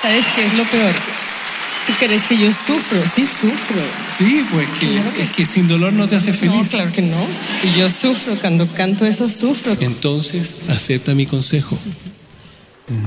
¿Sabes qué es lo peor? ¿Tú crees que yo sufro? Sí sufro. Sí, pues Claro que es que sin dolor no te hace feliz. No, claro que no. Y yo sufro, cuando canto eso sufro. Entonces, acepta mi consejo.